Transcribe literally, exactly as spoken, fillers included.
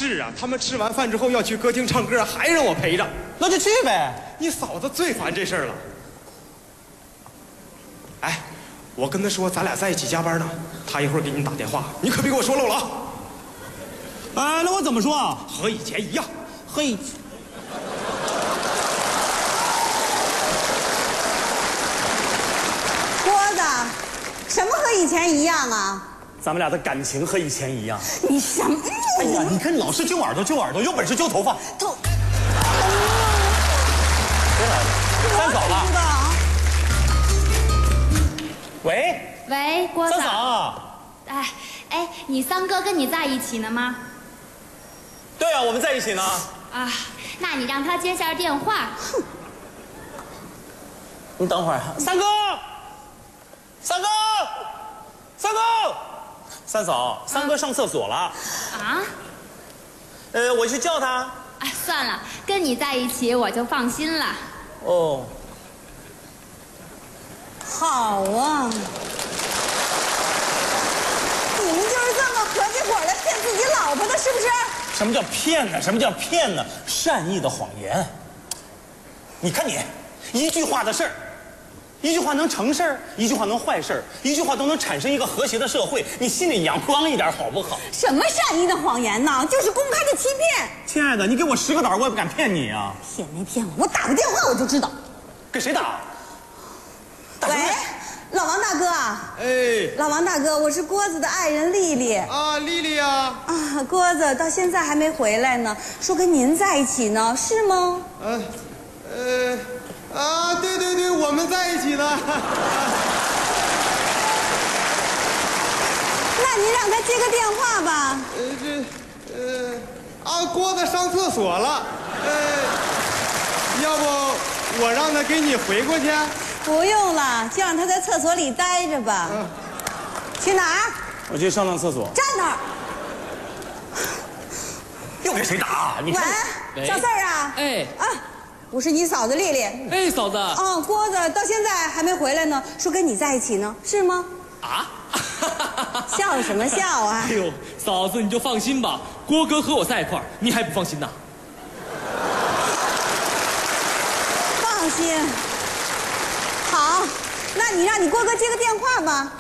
是啊，他们吃完饭之后要去歌厅唱歌，还让我陪着。 那就去呗。 你嫂子最烦这事儿了。哎，我跟她说咱俩在一起加班呢，她一会儿给你打电话，你可别给我说漏了啊。 啊，那我怎么说啊？ 和以前一样。 嘿， 郭子，什么和以前一样啊？ 咱们俩的感情和以前一样。 你什么？ 哎呀，你看老是揪耳朵揪耳朵，有本事揪头发。 头。 谁来的？三嫂吧。 知道。 喂。 喂，郭嫂。 三嫂。 哎哎，你三哥跟你在一起呢吗？ 对啊，我们在一起呢。 啊，那你让他接下电话。哼。 你等会儿，三哥，三哥，三哥，三嫂，三哥上厕所了。 啊？ 呃，我去叫他。 哎，算了，跟你在一起我就放心了。 哦。 好啊。你们就是这么合起伙来骗自己老婆的，是不是？ 什么叫骗呢？什么叫骗呢？善意的谎言。你看你，一句话的事儿，一句话能成事儿，一句话能坏事儿，一句话都能产生一个和谐的社会。你心里阳光一点好不好？ 什么善意的谎言呢？就是公开的欺骗。 亲爱的，你给我十个胆，我也不敢骗你啊。 骗没骗我？我打个电话我就知道。 给谁打？打喂，老王大哥啊。 哎。 老王大哥，我是郭子的爱人丽丽。 啊，丽丽啊。 啊，郭子到现在还没回来呢，说跟您在一起呢，是吗？ 呃，呃，啊，对对对，我们在一起呢。 那您让他接个电话吧。 呃，这，呃，啊，郭子上厕所了，呃，要不我让他给你回过去？ 不用了，就让他在厕所里待着吧。 嗯。 去哪儿？ 我去上趟厕所。 站那儿。 又给谁打？你看。 喂，小四儿啊。 哎。 啊，我是你嫂子丽丽。 哎，嫂子。 哦，郭子到现在还没回来呢，说跟你在一起呢，是吗？ 啊？ 笑什么笑啊？ 哎呦，嫂子你就放心吧，郭哥和我在一块儿，你还不放心呐？ 放心。好，那你让你郭哥接个电话吧。